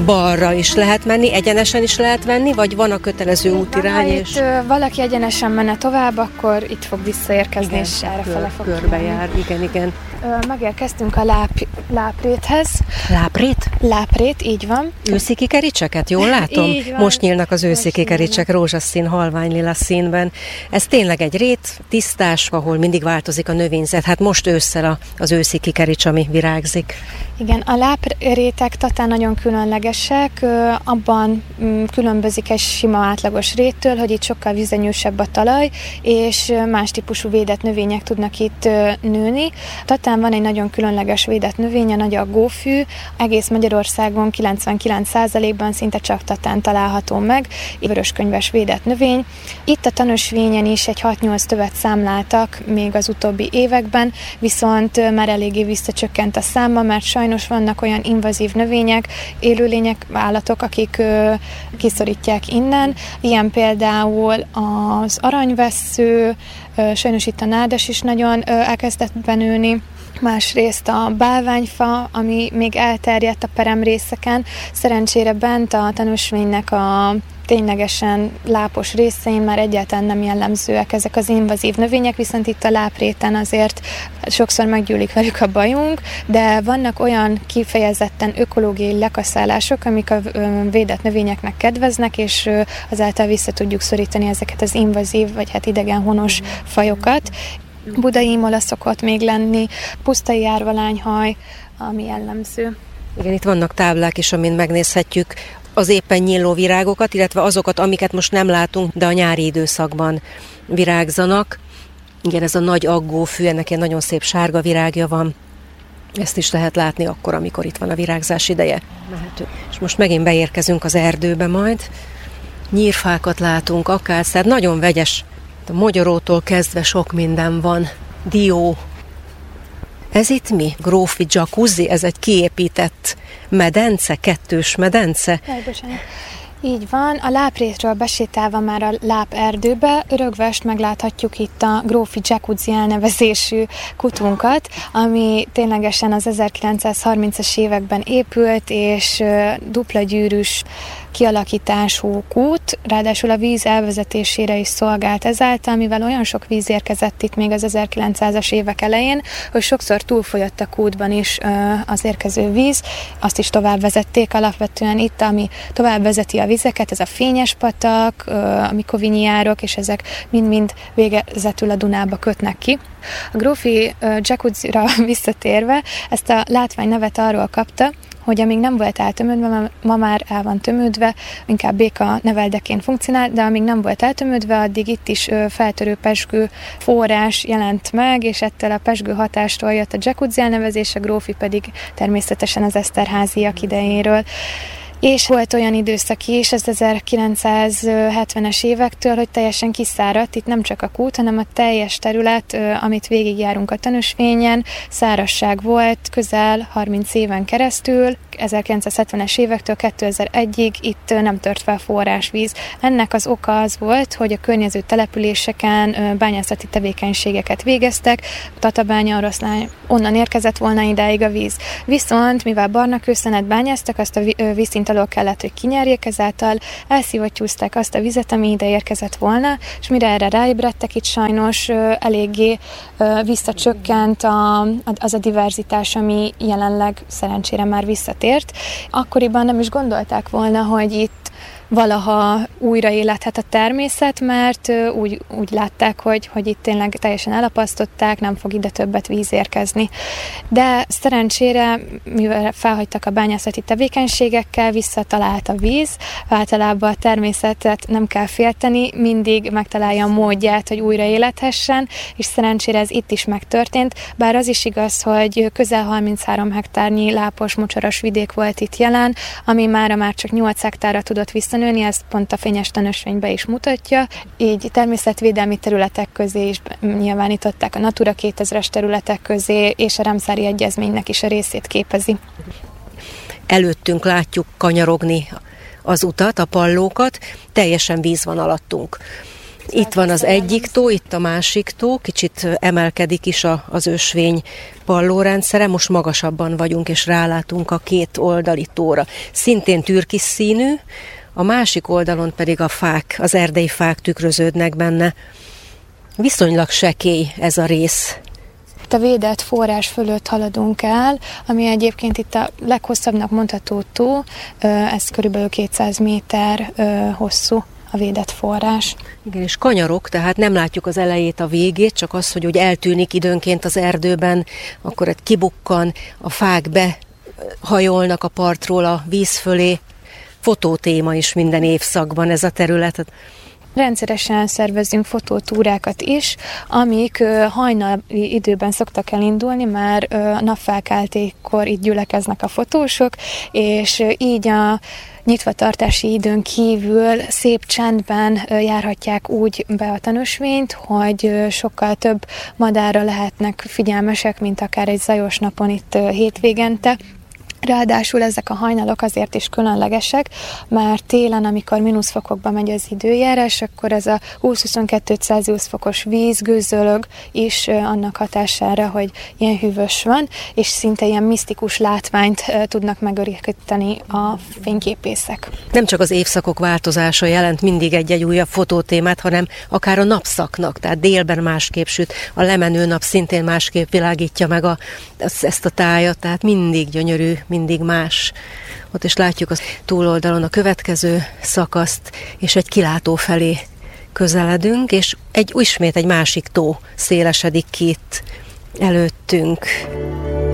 balra is lehet menni, egyenesen is lehet menni, vagy van a kötelező útirány? És valaki egyenesen menne tovább, akkor itt fog visszaérkezni, igen, és errefele fog körbejár. Igen. Megérkeztünk a Lápréthez. Láprét, így van. Őszi kikericseket, jól látom? Most nyílnak az őszi kikericsek rózsaszín, halványlila színben. Ez tényleg egy rét, tisztás, ahol mindig változik a növényzet. Hát most ősszel az őszi kikerics, ami virágzik. Igen, a láprétek Tatán nagyon különlegesek, abban különbözik egy sima átlagos réttől, hogy itt sokkal vizenyősebb a talaj, és más típusú védett növények tudnak itt nőni. Tatán van egy nagyon különleges védett növény, a nagy aggófű, egész Magyarországon 99%-ban szinte csak Tatán található meg, vöröskönyves védett növény. Itt a tanösvényen is egy 6-8 tövet számláltak még az utóbbi években, viszont már eléggé visszacsökkent a száma, mert sajnos vannak olyan invazív növények, élőlények, állatok, akik kiszorítják innen. Ilyen például az aranyvessző, sajnos itt a nádas is nagyon elkezdett benőni. Másrészt a bálványfa, ami még elterjedt a peremrészeken. Szerencsére bent a tanúsvénynek a ténylegesen lápos részein már egyáltalán nem jellemzőek ezek az invazív növények, viszont itt a lápréten azért sokszor meggyűlik velük a bajunk, de vannak olyan kifejezetten ökológiai lekaszálások, amik a védett növényeknek kedveznek, és azáltal vissza tudjuk szorítani ezeket az invazív, vagy hát idegenhonos fajokat. Budai imola szokott még lenni, pusztai árvalányhaj, ami jellemző. Igen, itt vannak táblák is, amin megnézhetjük az éppen nyíló virágokat, illetve azokat, amiket most nem látunk, de a nyári időszakban virágzanak. Igen, ez a nagy aggófű, ennek egy nagyon szép sárga virágja van. Ezt is lehet látni akkor, amikor itt van a virágzás ideje. Mehető. És most megint beérkezünk az erdőbe majd. Nyírfákat látunk, akácszert, nagyon vegyes. A mogyorótól kezdve sok minden van. Dió. Ez itt mi? Grófi jacuzzi? Ez egy kiépített medence, kettős medence? Bocsánat. Így van, a Láprétről besétálva már a Láperdőbe rögvest megláthatjuk itt a Grófi Jacuzzi elnevezésű kutunkat, ami ténylegesen az 1930-as években épült, és dupla gyűrűs kialakítású kút, ráadásul a víz elvezetésére is szolgált ezáltal, mivel olyan sok víz érkezett itt még az 1900-as évek elején, hogy sokszor túlfolyott a kútban is az érkező víz, azt is tovább vezették alapvetően itt, ami tovább vezeti a vizeket, ez a Fényes patak, a Mikovinyi járok, és ezek mind-mind végezetül a Dunába kötnek ki. A Grófi Jacuzzira visszatérve, ezt a látvány nevet arról kapta, hogy amíg nem volt eltömődve, ma már el van tömődve, inkább béka neveldeként funkcionál, de amíg nem volt eltömődve, addig itt is feltörő pezsgő forrás jelent meg, és ettől a pezsgő hatástól jött a jacuzzi elnevezés, a Grófi pedig természetesen az Eszterházyak idejéről. És volt olyan időszak is, az 1970-es évektől, hogy teljesen kiszáradt, itt nem csak a kút, hanem a teljes terület, amit végigjárunk a tanúsvényen, szárazság volt közel 30 éven keresztül, 1970-es évektől 2001-ig itt nem tört fel forrásvíz. Ennek az oka az volt, hogy a környező településeken bányászati tevékenységeket végeztek, Tatabánya, Oroszlány, onnan érkezett volna idáig a víz. Viszont, mivel barna kőszenet bányáztak, azt a vízszint alól kellett, hogy kinyerjék, ezáltal elszivattyúzták azt a vizet, ami ide érkezett volna, és mire erre ráébredtek, itt sajnos eléggé visszacsökkent az a diverzitás, ami jelenleg szerencsére már visszatért. Akkoriban nem is gondolták volna, hogy itt valaha újraéledhet a természet, mert úgy látták, hogy itt tényleg teljesen elapasztották, nem fog ide többet víz érkezni. De szerencsére, mivel felhagytak a bányászati tevékenységekkel, visszatalált a víz, általában a természetet nem kell félteni, mindig megtalálja a módját, hogy újraéledhessen, és szerencsére ez itt is megtörtént, bár az is igaz, hogy közel 33 hektárnyi lápos, mocsaras vidék volt itt jelen, ami már csak 8 hektárra tudott visszanőni, ezt pont a Fényes tanúsvénybe is mutatja. Így természetvédelmi területek közé is nyilvánították, a Natura 2000-es területek közé, és a Ramszári Egyezménynek is a részét képezi. Előttünk látjuk kanyarogni az utat, a pallókat, teljesen víz van alattunk. Itt van az egyik tó, itt a másik tó, kicsit emelkedik is az ösvény pallórendszere, most magasabban vagyunk, és rálátunk a két oldali tóra. Szintén türkis színű, a másik oldalon pedig a fák, az erdei fák tükröződnek benne. Viszonylag sekély ez a rész. Itt a védett forrás fölött haladunk el, ami egyébként itt a leghosszabbnak mondható tó, ez körülbelül 200 méter hosszú a védett forrás. Igen, és kanyarok, tehát nem látjuk az elejét, a végét, csak az, hogy úgy eltűnik időnként az erdőben, akkor egy kibukkan, a fák behajolnak a partról a víz fölé. Fotótéma is minden évszakban ez a terület. Rendszeresen szervezünk fotótúrákat is, amik hajnali időben szoktak elindulni, már napfelkeltékor itt gyülekeznek a fotósok, és így a nyitvatartási időn kívül szép csendben járhatják úgy be a tanösvényt, hogy sokkal több madárra lehetnek figyelmesek, mint akár egy zajos napon itt hétvégente. Ráadásul ezek a hajnalok azért is különlegesek, mert télen, amikor mínuszfokokba megy az időjárás, akkor ez a 20-22 Celsius fokos víz gőzölög is annak hatására, hogy ilyen hűvös van, és szinte ilyen misztikus látványt tudnak megörökíteni a fényképészek. Nem csak az évszakok változása jelent mindig egy újabb fotótémát, hanem akár a napszaknak, tehát délben másképp süt, a lemenő nap szintén másképp világítja meg ezt a tájat, tehát mindig gyönyörű, mindig más. Ott is látjuk a túloldalon a következő szakaszt, és egy kilátó felé közeledünk, és ismét egy másik tó szélesedik ki itt előttünk.